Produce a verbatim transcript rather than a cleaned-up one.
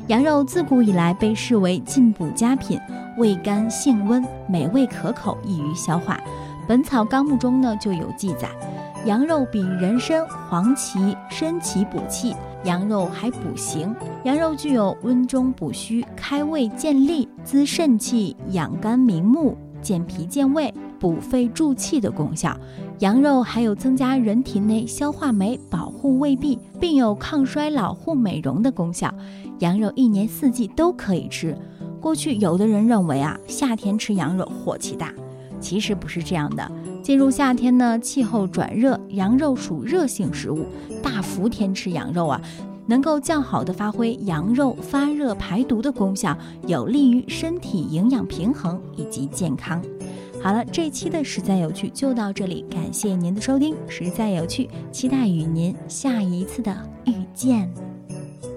羊肉自古以来被视为进补佳品，味甘性温，美味可口，易于消化。本草纲目中呢就有记载，羊肉比人参、黄芪、参芪补气，羊肉还补形。羊肉具有温中补虚、开胃健力、滋肾气、养肝明目、健脾健胃、补肺助气的功效。羊肉还有增加人体内消化酶、保护胃壁，并有抗衰老、护美容的功效。羊肉一年四季都可以吃。过去有的人认为啊，夏天吃羊肉火气大，其实不是这样的。进入夏天呢，气候转热，羊肉属热性食物，大伏天吃羊肉啊，能够较好的发挥羊肉发热排毒的功效，有利于身体营养平衡以及健康。好了，这一期的实在有趣就到这里，感谢您的收听。实在有趣，期待与您下一次的遇见。